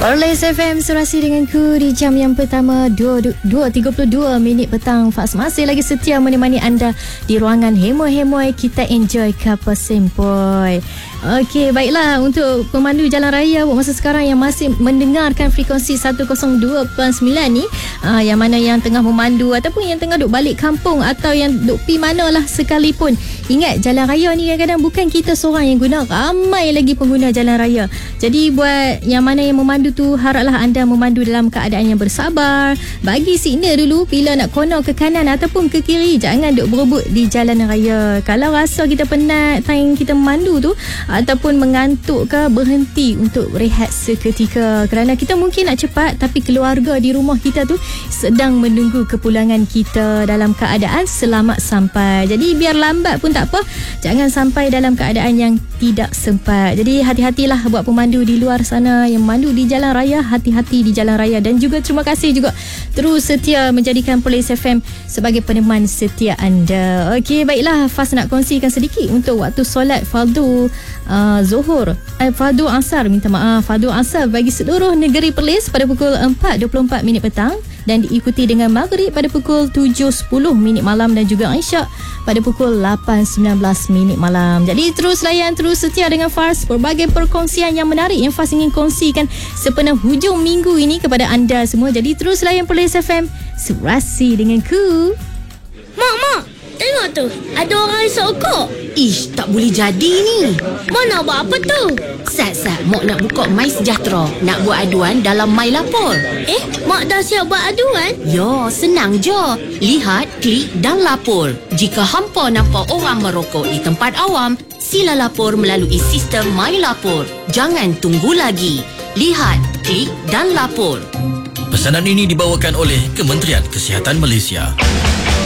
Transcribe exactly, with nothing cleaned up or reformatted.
Perlis F M serasi denganku di jam yang pertama dua tiga puluh dua minit petang. Faz masih lagi setia menemani anda di ruangan hemoi-hemoi kita enjoy kapal sempoi. Okey, baiklah, untuk pemandu jalan raya masa sekarang yang masih mendengarkan frekuensi seratus dua perpuluhan sembilan ni, aa, yang mana yang tengah memandu ataupun yang tengah duk balik kampung atau yang duk pi manalah sekalipun, ingat jalan raya ni kadang-kadang bukan kita seorang yang guna, ramai lagi pengguna jalan raya. Jadi buat yang mana yang memandu tu, haraplah anda memandu dalam keadaan yang bersabar, bagi signal dulu bila nak kono ke kanan ataupun ke kiri, jangan duk berebut di jalan raya. Kalau rasa kita penat time kita memandu tu ataupun mengantuk ke, berhenti untuk rehat seketika, kerana kita mungkin nak cepat tapi keluarga di rumah kita tu sedang menunggu kepulangan kita dalam keadaan selamat sampai. Jadi biar lambat pun tak apa, jangan sampai dalam keadaan yang tidak sempat. Jadi hati-hatilah buat pemandu di luar sana yang memandu di jalan raya, hati-hati di jalan raya. Dan juga terima kasih juga terus setia menjadikan Perlis F M sebagai peneman setia anda. Okey, baiklah, Faz nak kongsikan sedikit untuk waktu solat fardu uh, Zuhur, eh, fardu Asar, minta maaf, fardu Asar bagi seluruh negeri Perlis pada pukul empat dua puluh empat minit petang dan diikuti dengan Maghrib pada pukul tujuh sepuluh minit malam dan juga Isyak pada pukul lapan sembilan belas minit malam. Jadi terus layan, terus setia dengan Faz, berbagai perkongsian yang menarik yang Faz ingin kongsikan sepenuh hujung minggu ini kepada anda semua. Jadi terus layan Perlis F M, serasi denganku. Mak, mak, tengok tu, ada orang isap okok. Ish, tak boleh jadi ni. Mana buat apa tu? Sat-sat, Mak nak buka My Sejahtera, nak buat aduan dalam My Lapor. Eh, mak dah siap buat aduan? Yo, senang je. Lihat, klik dan lapor. Jika hampa nampak orang merokok di tempat awam, sila lapor melalui sistem My Lapor. Jangan tunggu lagi. Lihat, klik dan lapor. Pesanan ini dibawakan oleh Kementerian Kesihatan Malaysia.